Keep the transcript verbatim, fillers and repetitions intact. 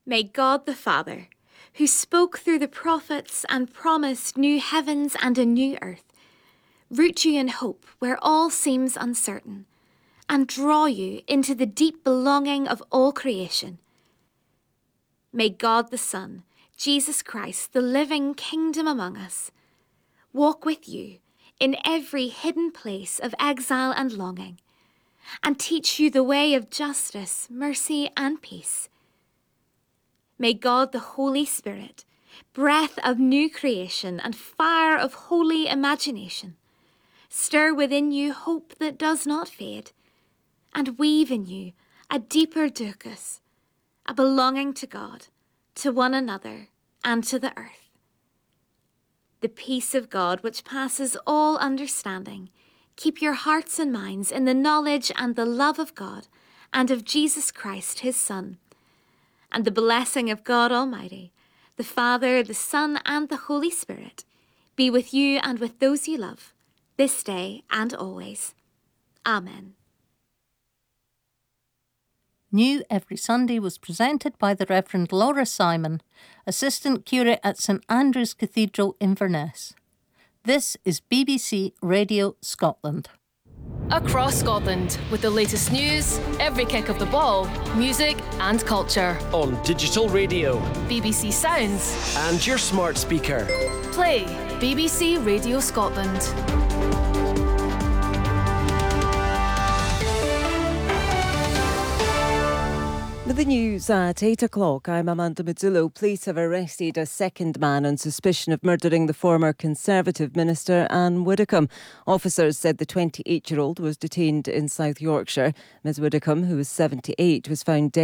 May God the Father, who spoke through the prophets and promised new heavens and a new earth, root you in hope where all seems uncertain, and draw you into the deep belonging of all creation. May God the Son, Jesus Christ, the living kingdom among us, walk with you in every hidden place of exile and longing, and teach you the way of justice, mercy, and peace. May God the Holy Spirit, breath of new creation and fire of holy imagination, stir within you hope that does not fade, and weave in you a deeper ducus, a belonging to God, to one another, and to the earth. The peace of God, which passes all understanding, keep your hearts and minds in the knowledge and the love of God and of Jesus Christ, his Son. And the blessing of God Almighty, the Father, the Son, and the Holy Spirit, be with you and with those you love, this day and always. Amen. New Every Sunday was presented by the Reverend Laura Simon, Assistant Curate at St Andrew's Cathedral, Inverness. This is B B C Radio Scotland. Across Scotland, with the latest news, every kick of the ball, music and culture. On digital radio, B B C Sounds, and your smart speaker. Play B B C Radio Scotland. With the news at eight o'clock, I'm Amanda Mazzullo. Police have arrested a second man on suspicion of murdering the former Conservative Minister Anne Widdecombe. Officers said the twenty-eight-year-old was detained in South Yorkshire. Miz Widdecombe, who was seventy-eight, was found dead